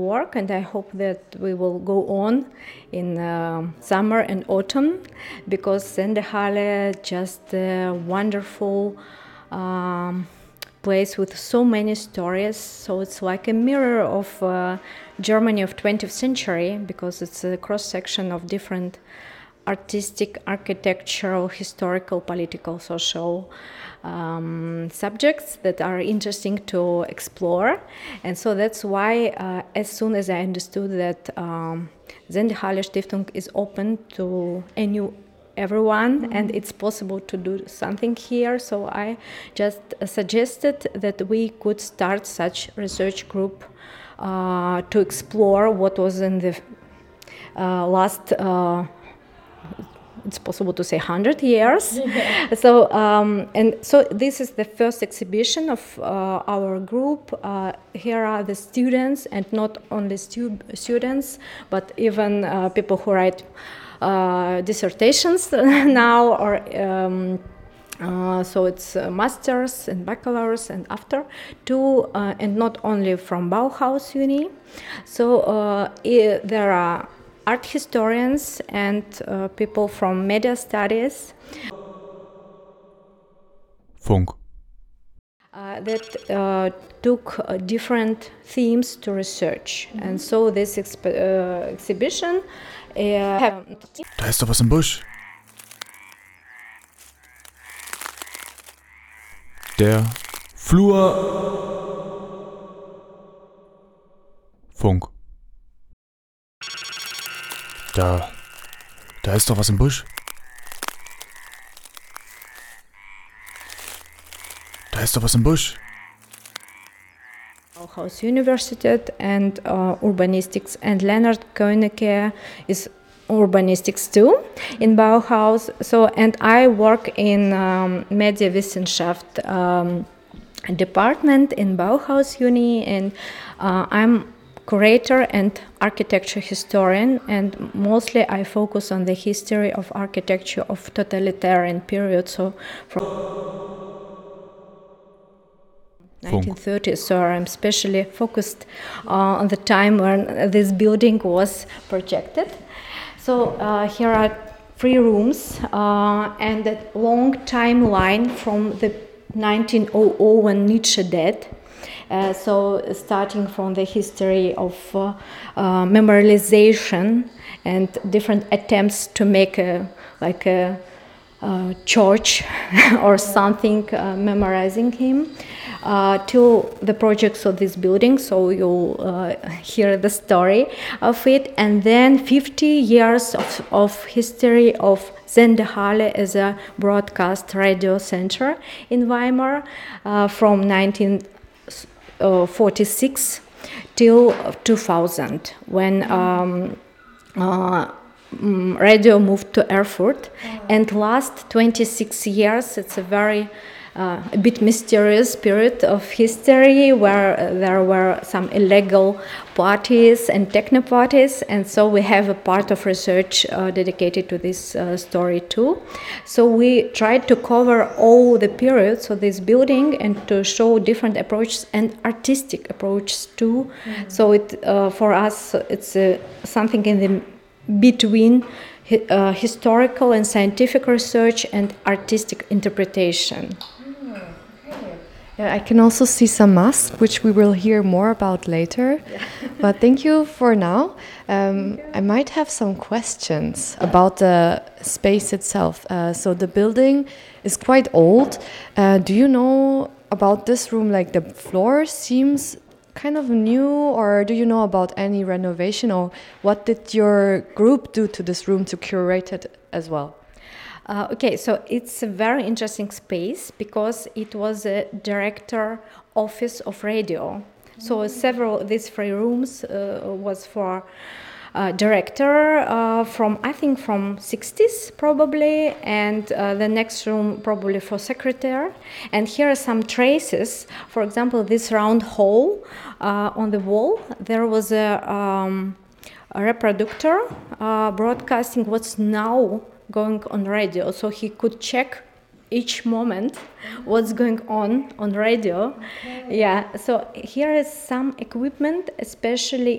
work, and I hope that we will go on in summer and autumn, because Sendehalle just a wonderful place with so many stories. So it's like a mirror of Germany of 20th century, because it's a cross-section of different artistic, architectural, historical, political, social subjects that are interesting to explore. And so that's why as soon as I understood that Sendehalle Stiftung is open to everyone, and it's possible to do something here, so I just suggested that we could start such research group to explore what was in the last it's possible to say 100 years. Yeah. So this is the first exhibition of our group. Here are the students, and not only students, but even people who write dissertations now, or so it's masters and bachelors and after too, and not only from Bauhaus Uni. So there are art historians and people from media studies. Funk. That took different themes to research. And so this exhibition... Da ist doch was im Busch. Der Flur. Funk. Da ist doch was im Busch. Da ist doch was im Busch. Bauhaus Universität and Urbanistics, and Leonard Koeneke is Urbanistics too in Bauhaus. So, and I work in Medienwissenschaft department in Bauhaus Uni, and I'm curator and architecture historian, and mostly I focus on the history of architecture of totalitarian period, so from 1930s. So I'm especially focused on the time when this building was projected. So here are 3 rooms and a long timeline from the 1900 when Nietzsche died. So starting from the history of memorialization and different attempts to make a church or something memorizing him, till the projects of this building, so you'll hear the story of it, and then 50 years of history of Sendehalle as a broadcast radio center in Weimar from 1946 till 2000, when radio moved to Erfurt. And last 26 years, it's a very a bit mysterious period of history where there were some illegal parties and techno parties, and so we have a part of research dedicated to this story too. So we tried to cover all the periods of this building and to show different approaches and artistic approaches too. Mm-hmm. So it for us it's something in the between historical and scientific research and artistic interpretation. Yeah, I can also see some masks, which we will hear more about later. Yeah. But thank you for now. I might have some questions about the space itself. So the building is quite old. Do you know about this room? Like the floor seems kind of new, or do you know about any renovation, or what did your group do to this room to curate it as well? Okay, so it's a very interesting space because it was a director office of radio. So these 3 rooms was for director from 60s probably, and the next room probably for secretary. And here are some traces. For example, this round hole on the wall, there was a reproductor broadcasting what's now going on radio, so he could check each moment what's going on radio. Okay. Yeah, so here is some equipment, especially